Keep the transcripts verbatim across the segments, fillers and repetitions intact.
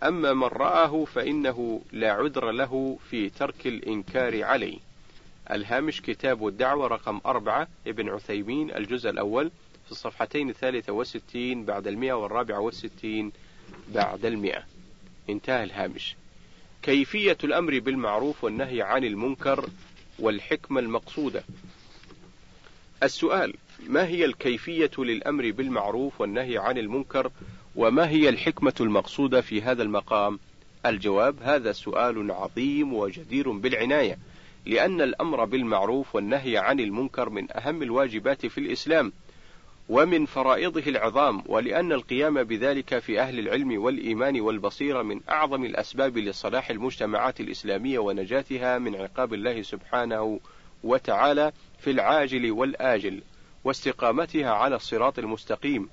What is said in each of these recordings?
أما من رآه فإنه لا عذر له في ترك الإنكار عليه. الهامش كتاب الدعوة رقم أربعة ابن عثيمين الجزء الأول في الصفحتين الثالثة والستين بعد المئة والرابعة والستين بعد المئة. انتهى الهامش. كيفية الأمر بالمعروف والنهي عن المنكر والحكمة المقصودة. السؤال: ما هي الكيفية للأمر بالمعروف والنهي عن المنكر، وما هي الحكمة المقصودة في هذا المقام؟ الجواب: هذا سؤال عظيم وجدير بالعناية، لأن الأمر بالمعروف والنهي عن المنكر من أهم الواجبات في الإسلام ومن فرائضه العظام، ولأن القيام بذلك في أهل العلم والإيمان والبصيرة من أعظم الأسباب لصلاح المجتمعات الإسلامية ونجاتها من عقاب الله سبحانه وتعالى في العاجل والآجل، واستقامتها على الصراط المستقيم.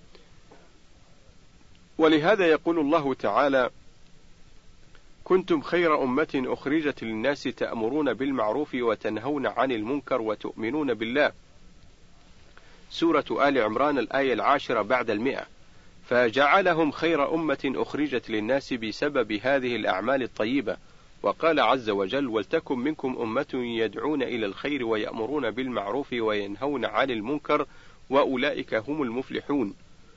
ولهذا يقول الله تعالى: كنتم خير أمة أخرجت للناس تأمرون بالمعروف وتنهون عن المنكر وتؤمنون بالله. سورة آل عمران الآية العاشرة بعد المئة. فجعلهم خير أمة أخرجت للناس بسبب هذه الأعمال الطيبة. وقال عز وجل: ولتكن منكم أمة يدعون إلى الخير ويأمرون بالمعروف وينهون عن المنكر وأولئك هم المفلحون.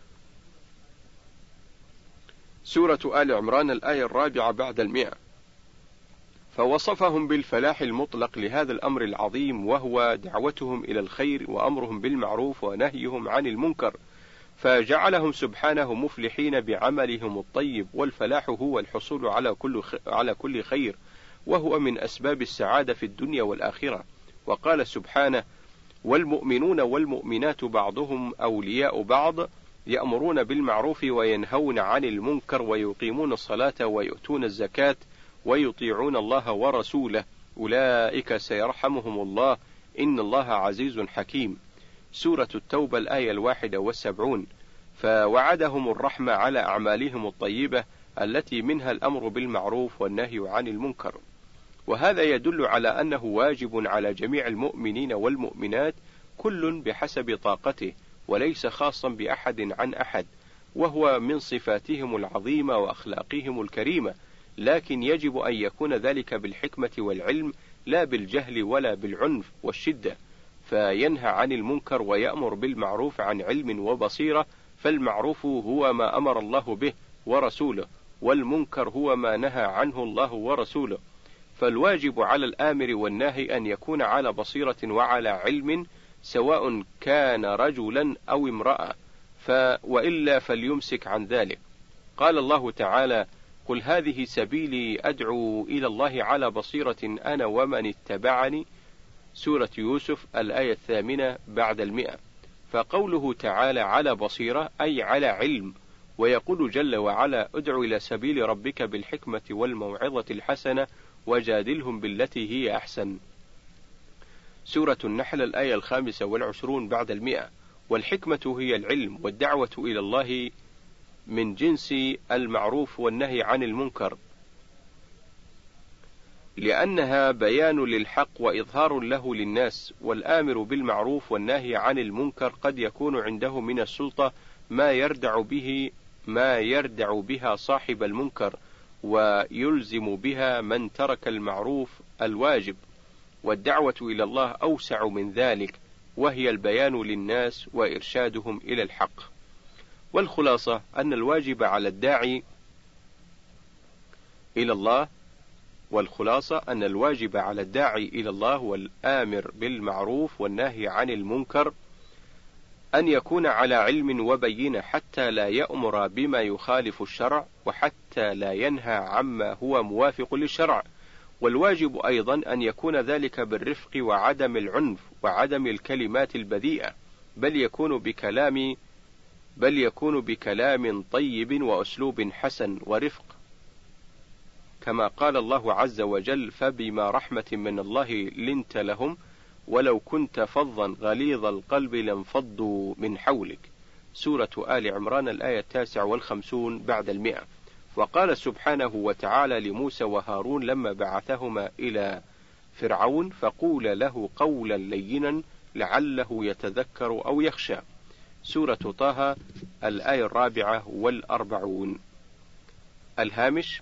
سورة آل عمران الآية الرابعة بعد المئة. فوصفهم بالفلاح المطلق لهذا الأمر العظيم، وهو دعوتهم إلى الخير وأمرهم بالمعروف ونهيهم عن المنكر، فجعلهم سبحانه مفلحين بعملهم الطيب. والفلاح هو الحصول على كل على كل خير، وهو من أسباب السعادة في الدنيا والآخرة. وقال سبحانه: والمؤمنون والمؤمنات بعضهم أولياء بعض يأمرون بالمعروف وينهون عن المنكر ويقيمون الصلاة ويؤتون الزكاة ويطيعون الله ورسوله أولئك سيرحمهم الله إن الله عزيز حكيم. سورة التوبة الآية الواحدة والسبعون. فوعدهم الرحمة على أعمالهم الطيبة التي منها الأمر بالمعروف والنهي عن المنكر. وهذا يدل على أنه واجب على جميع المؤمنين والمؤمنات كل بحسب طاقته، وليس خاصا بأحد عن أحد، وهو من صفاتهم العظيمة وأخلاقهم الكريمة، لكن يجب أن يكون ذلك بالحكمة والعلم لا بالجهل ولا بالعنف والشدة. فينهى عن المنكر ويأمر بالمعروف عن علم وبصيرة، فالمعروف هو ما أمر الله به ورسوله، والمنكر هو ما نهى عنه الله ورسوله. فالواجب على الآمر والناهي أن يكون على بصيرة وعلى علم، سواء كان رجلا أو امرأة، ف وإلا فليمسك عن ذلك. قال الله تعالى: قل هذه سبيلي أدعو إلى الله على بصيرة أنا ومن اتبعني. سورة يوسف الآية الثامنة بعد المئة. فقوله تعالى على بصيرة أي على علم. ويقول جل وعلا: ادع إلى سبيل ربك بالحكمة والموعظة الحسنة وجادلهم بالتي هي أحسن. سورة النحل الآية الخامسة والعشرون بعد المئة. والحكمة هي العلم والدعوة إلى الله من جنس المعروف والنهي عن المنكر، لأنها بيان للحق وإظهار له للناس. والآمر بالمعروف والنهي عن المنكر قد يكون عنده من السلطة ما يردع به ما يردع بها صاحب المنكر، ويلزم بها من ترك المعروف الواجب. والدعوة إلى الله أوسع من ذلك، وهي البيان للناس وإرشادهم إلى الحق. والخلاصة أن الواجب على الداعي إلى الله والخلاصة أن الواجب على الداعي إلى الله والآمر بالمعروف والنهي عن المنكر أن يكون على علم وبينة، حتى لا يأمر بما يخالف الشرع، وحتى لا ينهى عما هو موافق للشرع. والواجب أيضا أن يكون ذلك بالرفق وعدم العنف وعدم الكلمات البذيئة، بل يكون بكلام بل يكون بكلام طيب وأسلوب حسن ورفق، كما قال الله عز وجل: فبما رحمة من الله لنت لهم ولو كنت فظا غليظ القلب لانفضوا من حولك. سورة آل عمران الآية التاسعة والخمسون بعد المئة. وقال سبحانه وتعالى لموسى وهارون لما بعثهما إلى فرعون: فقول له قولا لينا لعله يتذكر أو يخشى. سورة طه الآية الرابعة والأربعون. الهامش: